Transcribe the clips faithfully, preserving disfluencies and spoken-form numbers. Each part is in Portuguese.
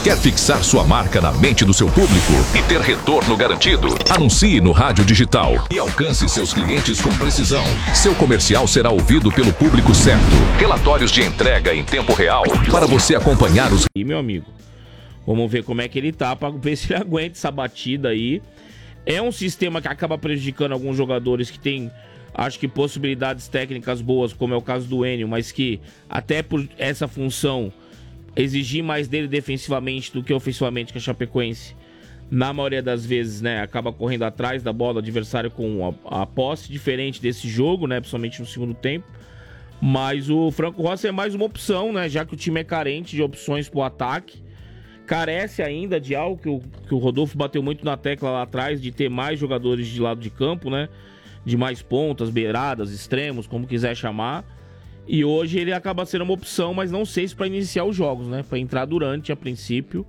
Quer fixar sua marca na mente do seu público e ter retorno garantido? Anuncie no rádio digital e alcance seus clientes com precisão. Seu comercial será ouvido pelo público certo. Relatórios de entrega em tempo real para você acompanhar os... E meu amigo, vamos ver como é que ele tá para ver se ele aguenta essa batida aí. É um sistema que acaba prejudicando alguns jogadores que tem, acho que, possibilidades técnicas boas, como é o caso do Enio, mas que até por essa função exigir mais dele defensivamente do que ofensivamente, que a Chapecoense, na maioria das vezes, né, acaba correndo atrás da bola do adversário com a, a posse, diferente desse jogo, né, principalmente no segundo tempo. Mas o Franco Rossi é mais uma opção, né, já que o time é carente de opções pro ataque. Carece ainda de algo que o, que o Rodolfo bateu muito na tecla lá atrás, de ter mais jogadores de lado de campo, né, de mais pontas, beiradas, extremos, como quiser chamar. E hoje ele acaba sendo uma opção, mas não sei se para iniciar os jogos, né? Para entrar durante, a princípio.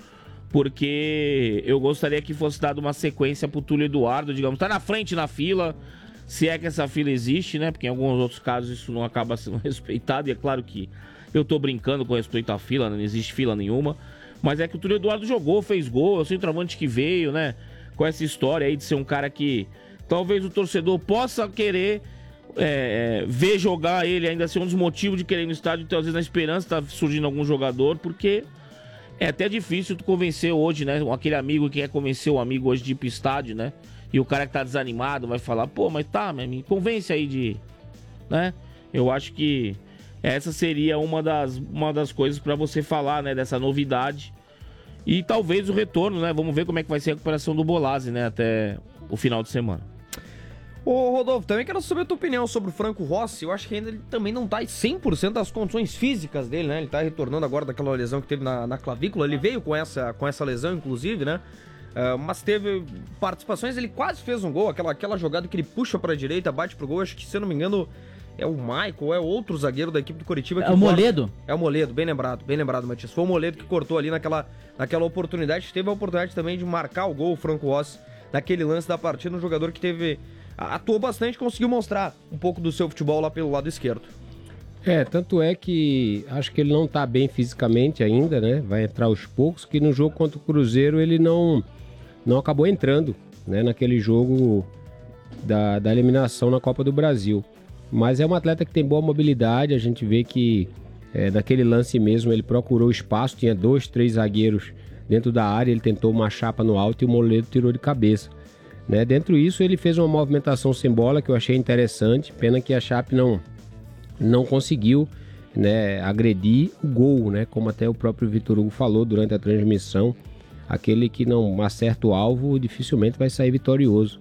Porque eu gostaria que fosse dado uma sequência pro Túlio Eduardo, digamos, tá na frente na fila, se é que essa fila existe, né? Porque em alguns outros casos isso não acaba sendo respeitado. E é claro que eu tô brincando com respeito à fila, né? Não existe fila nenhuma. Mas é que o Túlio Eduardo jogou, fez gol, é o centroavante que veio, né? Com essa história aí de ser um cara que talvez o torcedor possa querer... É, é, ver jogar ele, ainda ser um dos motivos de querer ir no estádio, então às vezes na esperança tá surgindo algum jogador, porque é até difícil tu convencer hoje, né, aquele amigo que quer convencer o amigo hoje de ir pro estádio, né, e o cara que tá desanimado vai falar, pô, mas tá, me convence aí de, né, eu acho que essa seria uma das, uma das coisas pra você falar, né, dessa novidade, e talvez o retorno, né, vamos ver como é que vai ser a recuperação do Bolazzi, né, até o final de semana. Ô Rodolfo, também quero saber a tua opinião sobre o Franco Rossi. Eu acho que ainda ele também não tá em cem por cento das condições físicas dele, né? Ele tá retornando agora daquela lesão que teve na, na clavícula. Ele veio com essa, com essa lesão, inclusive, né? Uh, mas teve participações, ele quase fez um gol. Aquela, aquela jogada que ele puxa pra direita, bate pro gol. Acho que, se eu não me engano, é o Michael, é outro zagueiro da equipe do Coritiba. É o Moledo? É o Moledo, bem lembrado, bem lembrado, Matias. Foi o Moledo que cortou ali naquela, naquela oportunidade. Teve a oportunidade também de marcar o gol, o Franco Rossi, naquele lance da partida. Um jogador que teve... atuou bastante, conseguiu mostrar um pouco do seu futebol lá pelo lado esquerdo. É, tanto é que acho que ele não tá bem fisicamente ainda, né? Vai entrar aos poucos, que no jogo contra o Cruzeiro ele não, não acabou entrando, né? Naquele jogo da, da eliminação na Copa do Brasil. Mas é um atleta que tem boa mobilidade, a gente vê que é, naquele lance mesmo ele procurou espaço, tinha dois, três zagueiros dentro da área, ele tentou uma chapa no alto e o Moledo tirou de cabeça. Né? Dentro disso ele fez uma movimentação sem bola que eu achei interessante, pena que a Chape não, não conseguiu, né, agredir o gol, né? Como até o próprio Vitor Hugo falou durante a transmissão, aquele que não acerta o alvo dificilmente vai sair vitorioso.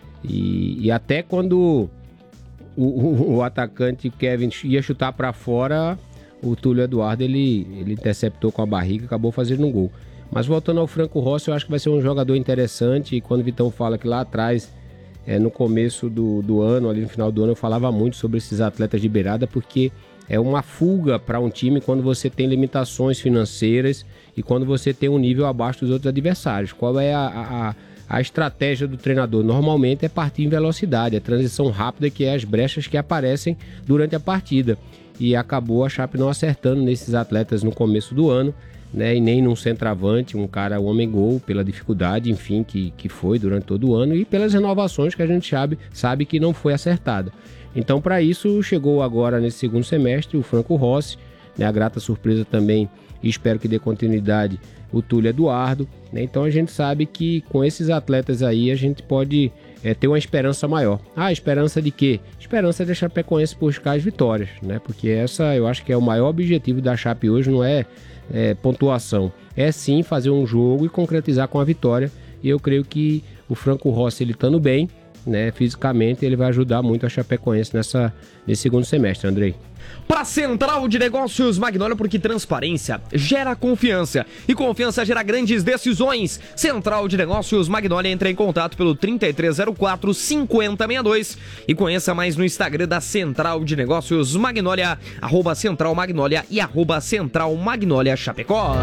E, e até quando o, o, o atacante Kevin ia chutar para fora, o Túlio Eduardo ele, ele interceptou com a barriga e acabou fazendo um gol. Mas voltando ao Franco Rossi, eu acho que vai ser um jogador interessante. E quando o Vitão fala que lá atrás, é, no começo do, do ano, ali no final do ano, eu falava muito sobre esses atletas de beirada, porque é uma fuga para um time quando você tem limitações financeiras e quando você tem um nível abaixo dos outros adversários. Qual é a, a, a estratégia do treinador? Normalmente é partir em velocidade, a transição rápida, que é as brechas que aparecem durante a partida. E acabou a Chape não acertando nesses atletas no começo do ano, né, e nem num centroavante, um cara homem-gol, pela dificuldade, enfim, que, que foi durante todo o ano e pelas renovações que a gente sabe, sabe que não foi acertada. Então, para isso, chegou agora nesse segundo semestre o Franco Rossi, né, a grata surpresa também, e espero que dê continuidade, o Túlio Eduardo. Né, então, a gente sabe que com esses atletas aí a gente pode é, ter uma esperança maior. Ah, esperança de quê? Esperança de a Chapecoense buscar as vitórias, né, porque essa eu acho que é o maior objetivo da Chape hoje, não é É, pontuação, é sim fazer um jogo e concretizar com a vitória. E eu creio que o Franco Rossi, ele estando bem, né, fisicamente, ele vai ajudar muito a Chapecoense nessa, nesse segundo semestre, Andrei. Para Central de Negócios Magnólia, porque transparência gera confiança e confiança gera grandes decisões. Central de Negócios Magnólia, entra em contato pelo trinta e três zero quatro, cinquenta sessenta e dois e conheça mais no Instagram da Central de Negócios Magnólia, arroba Central Magnólia e arroba Central Magnólia Chapecó.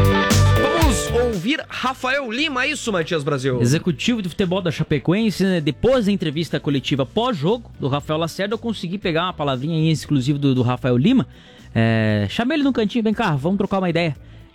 Vamos ouvir Rafael Lima, isso, Matias Brasil? Executivo de futebol da Chapecoense, né? Depois da entrevista coletiva pós-jogo do Rafael Lacerda, eu consegui pegar uma palavrinha aí exclusiva do, do Rafael Lima. É, chamei ele no cantinho, vem cá, vamos trocar uma ideia.